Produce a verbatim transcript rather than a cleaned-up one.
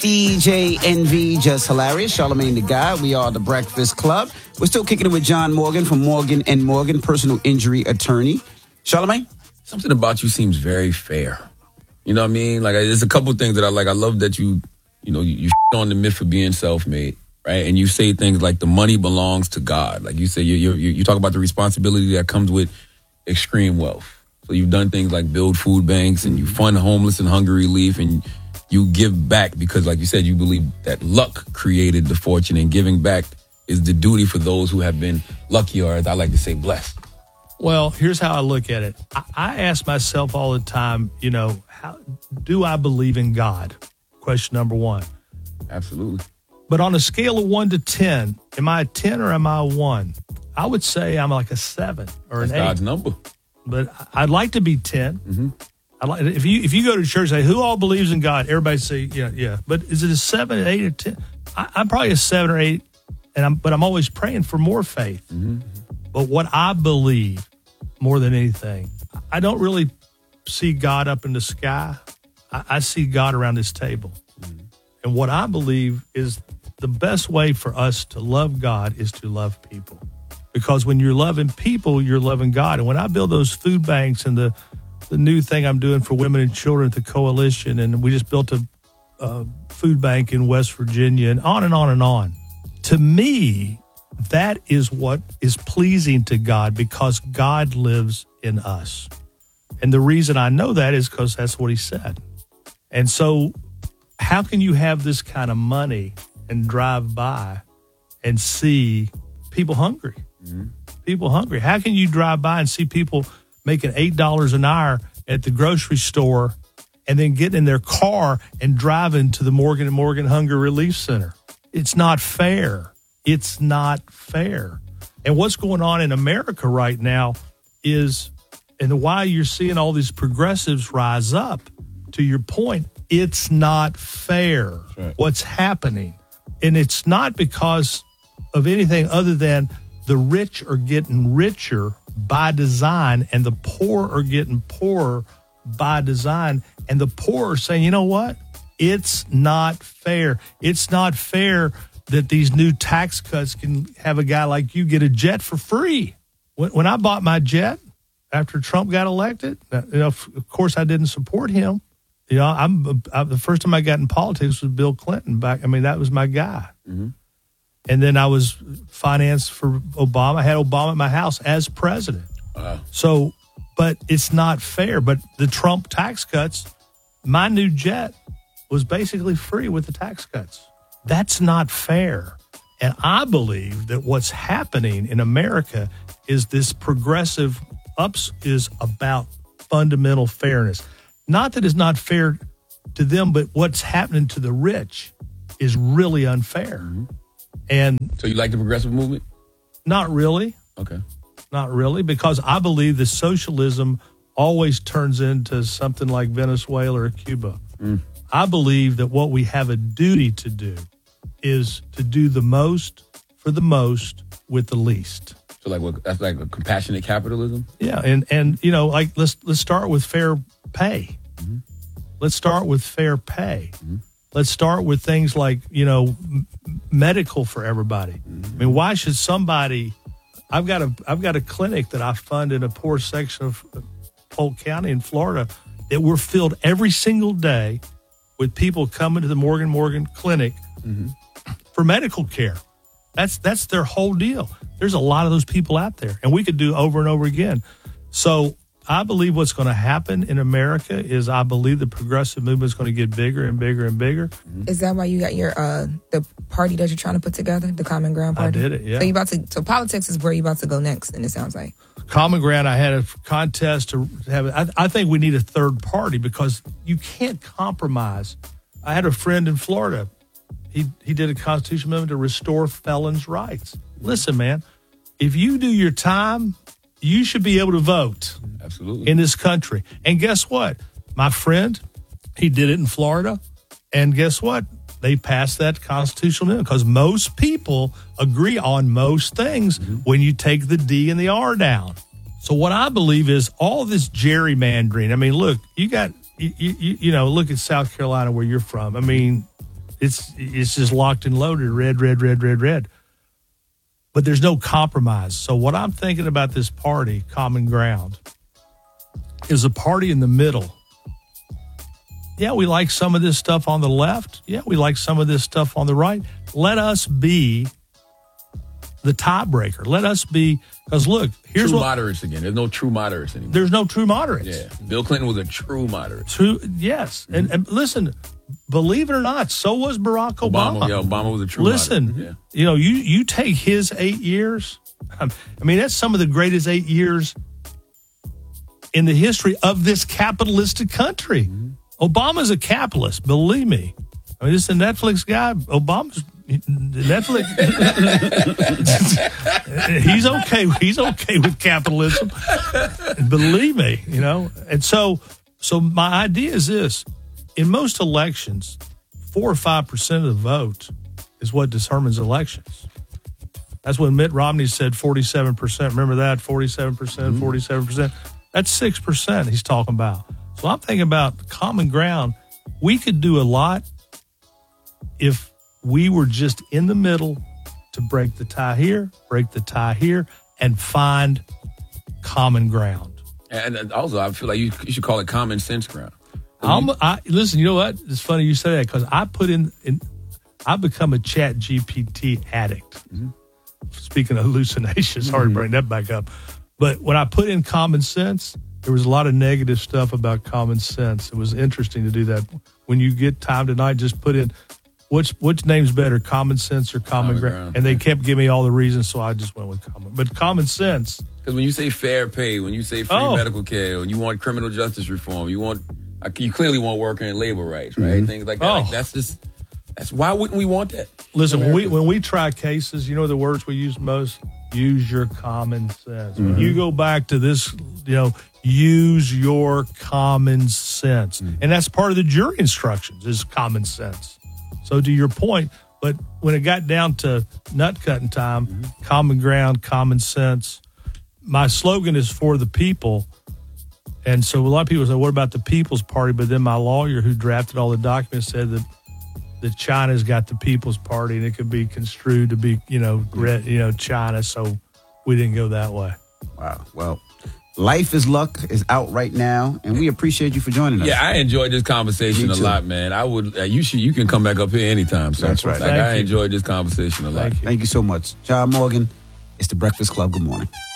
D J Envy, Just Hilarious, Charlamagne the Guy. We are the Breakfast Club. We're still kicking it with John Morgan from Morgan and Morgan, personal injury attorney. Charlamagne? Something about you seems very fair. You know what I mean? Like, there's a couple things that I like. I love that you, you know, you, you on the myth of being self-made, right? And you say things like the money belongs to God. Like you say, you you you talk about the responsibility that comes with extreme wealth. So you've done things like build food banks and you fund homeless and hunger relief and you give back because, like you said, you believe that luck created the fortune, and giving back is the duty for those who have been lucky, or as I like to say, blessed. Well, here's how I look at it. I, I ask myself all the time, you know, how do I believe in God? Question number one. Absolutely. But on a scale of one to ten, am I a ten or am I a one? I would say I'm like a seven or That's an eight. God's number. But I'd like to be ten. Mm-hmm. I like if you if you go to church and say who all believes in God, everybody say yeah yeah. But is it a seven, an eight, or ten? I, I'm probably a seven or eight, and I'm but I'm always praying for more faith. Mm-hmm. But what I believe more than anything, I don't really see God up in the sky. I, I see God around this table, mm-hmm. and what I believe is the best way for us to love God is to love people, because when you're loving people, you're loving God. And when I build those food banks and the the new thing I'm doing for women and children at the coalition, and we just built a, a food bank in West Virginia, and on and on and on. To me, that is what is pleasing to God, because God lives in us. And the reason I know that is because that's what he said. And so how can you have this kind of money and drive by and see people hungry? Mm-hmm. People hungry. How can you drive by and see people making eight dollars an hour at the grocery store and then getting in their car and driving to the Morgan and Morgan Hunger Relief Center? It's not fair. It's not fair. And what's going on in America right now is, and why you're seeing all these progressives rise up, to your point, it's not fair right. What's happening. And it's not because of anything other than the rich are getting richer by design, and the poor are getting poorer by design. And the poor are saying, you know what? It's not fair. It's not fair that these new tax cuts can have a guy like you get a jet for free. When, when I bought my jet after Trump got elected, you know, of course I didn't support him. You know, I'm I, the first time I got in politics was Bill Clinton. Back, I mean, that was my guy. Mm-hmm. And then I was financed for Obama. I had Obama at my house as president. Uh-huh. So, but it's not fair. But the Trump tax cuts, my new jet was basically free with the tax cuts. That's not fair. And I believe that what's happening in America is this progressive ups is about fundamental fairness. Not that it's not fair to them, but what's happening to the rich is really unfair. Mm-hmm. And so you like the progressive movement? Not really. Okay. Not really, because I believe that socialism always turns into something like Venezuela or Cuba. Mm. I believe that what we have a duty to do is to do the most for the most with the least. So like what, that's like a compassionate capitalism? Yeah, and and you know, like let's let's start with fair pay. Mm-hmm. Let's start with fair pay. Mm-hmm. Let's start with things like, you know, m- medical for everybody. Mm-hmm. I mean, why should somebody? I've got a I've got a clinic that I fund in a poor section of Polk County in Florida that we're filled every single day with people coming to the Morgan Morgan Clinic mm-hmm. for medical care. That's that's their whole deal. There's a lot of those people out there, and we could do over and over again. So I believe what's going to happen in America is I believe the progressive movement is going to get bigger and bigger and bigger. Is that why you got your uh, the party that you're trying to put together, the Common Ground Party? I did it, yeah. So you about to so politics is where you about to go next, and it sounds like Common Ground. I had a contest to have it. I, I think we need a third party because you can't compromise. I had a friend in Florida. He he did a constitutional amendment to restore felons' rights. Listen, man, if you do your time, you should be able to vote. Absolutely. In this country. And guess what? My friend, he did it in Florida. And guess what? They passed that constitutional amendment because most people agree on most things mm-hmm. when you take the D and the R down. So what I believe is all this gerrymandering. I mean, look, you got, you, you, you know, look at South Carolina where you're from. I mean, It's it's just locked and loaded, red, red, red, red, red. But there's no compromise. So what I'm thinking about this party, Common Ground, is a party in the middle. Yeah, we like some of this stuff on the left. Yeah, we like some of this stuff on the right. Let us be the tiebreaker. Let us be, because look, here's true what. moderates again. There's no true moderates anymore. There's no true moderates. Yeah. Bill Clinton was a true moderate. True, yes. Mm-hmm. And, and listen, believe it or not, so was Barack Obama. Obama, yeah, Obama was a true Listen, moderate. Yeah. you know, you, you take his eight years. I mean, that's some of the greatest eight years in the history of this capitalistic country. Mm-hmm. Obama's a capitalist, believe me. I mean, this is a Netflix guy. Obama's Netflix. he's okay. He's okay with capitalism. Believe me, you know. And so, so my idea is this: in most elections, four or five percent of the vote is what determines elections. That's when Mitt Romney said forty-seven percent. Remember that? forty-seven percent, forty-seven percent. That's six percent he's talking about. So I'm thinking about common ground. We could do a lot if we were just in the middle to break the tie here, break the tie here, and find common ground. And also, I feel like you, you should call it common sense ground. I'm, I, listen, you know what? It's funny you say that because I put in, in, I become a Chat G P T addict. Mm-hmm. Speaking of hallucinations, sorry to bring that back up. But when I put in common sense, there was a lot of negative stuff about common sense. It was interesting to do that. When you get time tonight, just put in which which name's better, common sense or common, common ground. ground. And they kept giving me all the reasons, so I just went with common. But common sense. Because when you say fair pay, when you say free oh. medical care, when you want criminal justice reform, you want you clearly want worker and labor rights, right? Mm-hmm. Things like that. Oh. Like that's just that's why wouldn't we want that? Listen, when we when we try cases, you know the words we use most? Use your common sense. Mm-hmm. When you go back to this, you know, use your common sense. Mm-hmm. And that's part of the jury instructions is common sense. So to your point, but when it got down to nut cutting time, mm-hmm. common ground, common sense, my slogan is for the people. And so a lot of people say, what about the People's Party? But then my lawyer who drafted all the documents said that that China's got the People's Party and it could be construed to be, you know, red, you know, China. So we didn't go that way. Wow. Well, Life is Luck is out right now, and we appreciate you for joining us. Yeah, I enjoyed this conversation a lot, man. I would, uh, you should, you can come back up here anytime, sir. That's right. Like, Thank I you. enjoyed this conversation a lot. Thank you. Thank you so much. John Morgan, it's The Breakfast Club. Good morning.